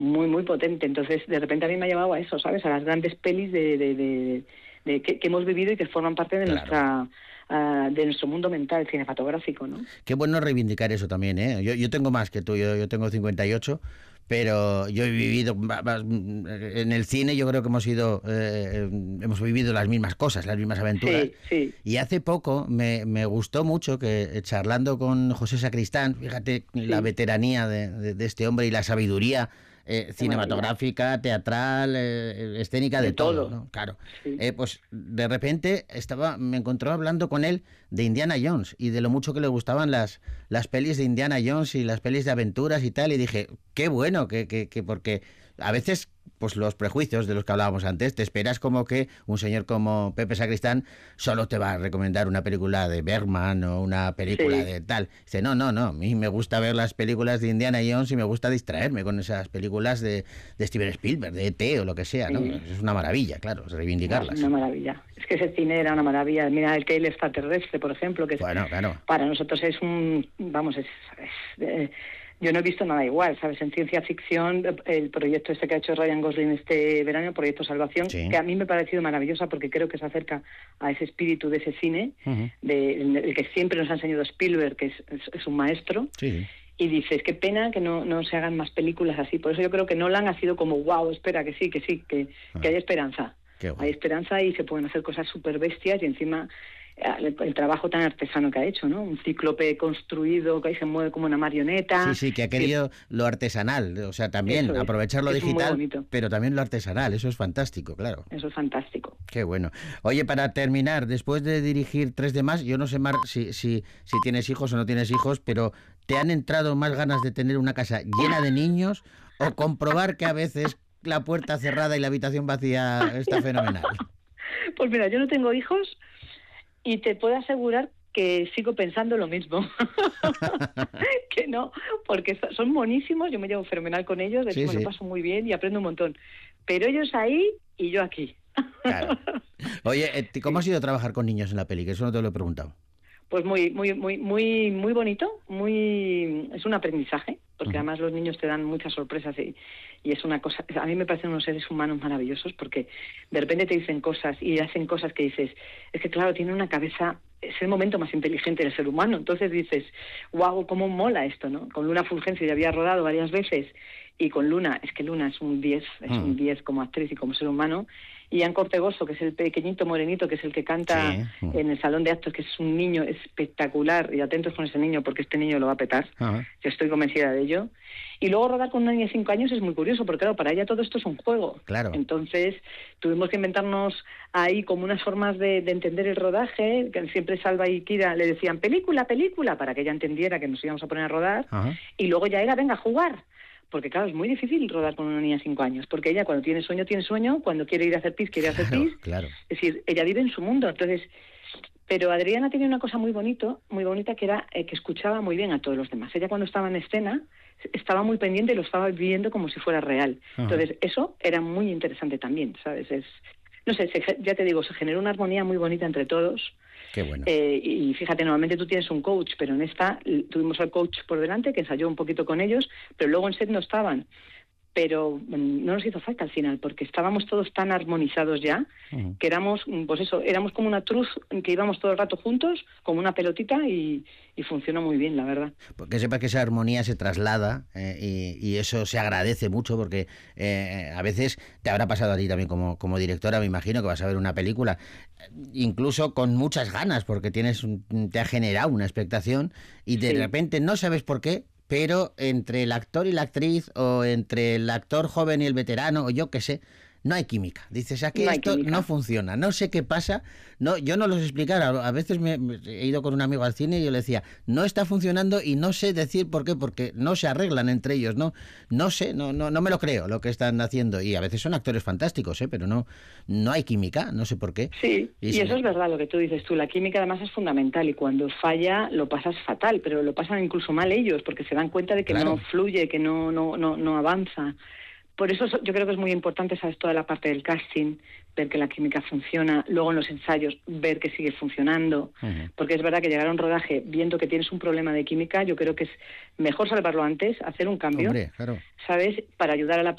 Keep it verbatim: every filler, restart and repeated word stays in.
muy, muy potente. Entonces, de repente a mí me ha llevado a eso, ¿sabes? A las grandes pelis de, de, de, de que, que hemos vivido y que forman parte de, claro, nuestra uh, de nuestro mundo mental cinematográfico, ¿no? Qué bueno reivindicar eso también, ¿eh? Yo, yo tengo más que tú, yo, yo tengo cincuenta y ocho, pero yo he vivido en el cine, yo creo que hemos ido eh, hemos vivido las mismas cosas, las mismas aventuras. Sí, sí. Y hace poco me, me gustó mucho que, charlando con José Sacristán, fíjate, sí, la veteranía de, de, de este hombre y la sabiduría Eh, cinematográfica, teatral, eh, escénica, de, de todo, todo, ¿no? Claro. Sí. Eh, pues de repente estaba, me encontró hablando con él de Indiana Jones y de lo mucho que le gustaban las, las pelis de Indiana Jones y las pelis de aventuras y tal, y dije, qué bueno, que, que, que porque a veces pues los prejuicios de los que hablábamos antes, te esperas como que un señor como Pepe Sacristán solo te va a recomendar una película de Bergman o una película, sí, de tal. Dice, no, no, no, a mí me gusta ver las películas de Indiana Jones y me gusta distraerme con esas películas de, de Steven Spielberg, de E T o lo que sea, ¿no? Sí. Es una maravilla, claro, reivindicarlas. Una maravilla. Es que ese cine era una maravilla. Mira, el que el extraterrestre, por ejemplo, que es, bueno, claro, para nosotros es un, vamos, es... es eh, yo no he visto nada igual, ¿sabes? En ciencia ficción, el proyecto este que ha hecho Ryan Gosling este verano, el Proyecto Salvación, sí, que a mí me ha parecido maravillosa porque creo que se acerca a ese espíritu de ese cine, uh-huh, de, el que siempre nos ha enseñado Spielberg, que es, es, es un maestro. Sí. Y dices, qué pena que no, no se hagan más películas así. Por eso yo creo que Nolan ha sido como, wow, espera, que sí, que sí, que, uh-huh, que hay esperanza. Bueno. Hay esperanza y se pueden hacer cosas súper bestias y encima... El, el trabajo tan artesano que ha hecho, ¿no? Un cíclope construido que ahí se mueve como una marioneta. Sí, sí, que ha querido sí, lo artesanal, o sea, también es, aprovechar lo digital, pero también lo artesanal, eso es fantástico, claro. Eso es fantástico. Qué bueno. Oye, para terminar, después de dirigir Tres de Más, yo no sé, Mar, si, si, si tienes hijos o no tienes hijos, pero ¿te han entrado más ganas de tener una casa llena de niños o comprobar que a veces la puerta cerrada y la habitación vacía está fenomenal? Pues mira, yo no tengo hijos, y te puedo asegurar que sigo pensando lo mismo. Que no, porque son monísimos, yo me llevo fenomenal con ellos, de hecho sí, me lo sí. paso muy bien y aprendo un montón. Pero ellos ahí y yo aquí. Claro. Oye, ¿cómo ha sido trabajar con niños en la peli? Que eso no te lo he preguntado. Pues muy, muy, muy, muy, muy bonito, muy, es un aprendizaje, porque uh-huh, además los niños te dan muchas sorpresas y, y es una cosa, a mí me parecen unos seres humanos maravillosos porque de repente te dicen cosas y hacen cosas que dices, es que claro, tienen una cabeza, es el momento más inteligente del ser humano, entonces dices, wow, cómo mola esto, ¿no? Con Luna Fulgencio ya había rodado varias veces y con Luna, es que Luna es un diez, es uh-huh, un diez como actriz y como ser humano. Y Ian Cortegoso, que es el pequeñito morenito, que es el que canta sí, uh-huh, en el salón de actos, que es un niño espectacular, y atentos con ese niño, porque este niño lo va a petar, uh-huh, yo estoy convencida de ello. Y luego rodar con una niña de cinco años es muy curioso, porque claro, para ella todo esto es un juego. Claro. Entonces, tuvimos que inventarnos ahí como unas formas de, de entender el rodaje, que siempre Salva y Kira le decían, película, película, para que ella entendiera que nos íbamos a poner a rodar, uh-huh, y luego ya era, venga, a jugar. Porque claro, es muy difícil rodar con una niña de cinco años, porque ella cuando tiene sueño, tiene sueño, cuando quiere ir a hacer pis, quiere hacer claro, pis. Claro. Es decir, ella vive en su mundo, entonces... Pero Adriana tenía una cosa muy bonito, muy bonita, que era eh, que escuchaba muy bien a todos los demás. Ella cuando estaba en escena, estaba muy pendiente y lo estaba viviendo como si fuera real. Uh-huh. Entonces, eso era muy interesante también, ¿sabes? Es... No sé, se, ya te digo, se generó una armonía muy bonita entre todos. Qué bueno. Eh, y fíjate, normalmente tú tienes un coach, pero en esta tuvimos al coach por delante, que ensayó un poquito con ellos, pero luego en set no estaban. Pero no nos hizo falta al final, porque estábamos todos tan armonizados ya, uh-huh, que éramos, pues eso, éramos como una truz que íbamos todo el rato juntos, como una pelotita, y, y funcionó muy bien, la verdad. Porque sepas que esa armonía se traslada eh, y, y eso se agradece mucho, porque eh, a veces te habrá pasado a ti también como, como directora, me imagino que vas a ver una película, incluso con muchas ganas, porque tienes un, te ha generado una expectación, y de sí, repente no sabes por qué, pero entre el actor y la actriz, o entre el actor joven y el veterano, o yo qué sé, no hay química. Dices, aquí no esto química. No funciona, no sé qué pasa. No, yo no lo sé explicar. A, a veces me, me he ido con un amigo al cine y yo le decía, no está funcionando y no sé decir por qué, porque no se arreglan entre ellos, no, no sé, no, no, no me lo creo lo que están haciendo. Y a veces son actores fantásticos, ¿eh? Pero no, no hay química, no sé por qué. Sí, y, y eso me... es verdad lo que tú dices tú. La química además es fundamental y cuando falla lo pasas fatal, pero lo pasan incluso mal ellos porque se dan cuenta de que claro, no fluye, que no, no, no, no avanza. Por eso yo creo que es muy importante, ¿sabes?, toda la parte del casting, ver que la química funciona, luego en los ensayos ver que sigue funcionando, uh-huh, porque es verdad que llegar a un rodaje viendo que tienes un problema de química, yo creo que es mejor salvarlo antes, hacer un cambio, Hombre, claro, ¿sabes?, para ayudar a la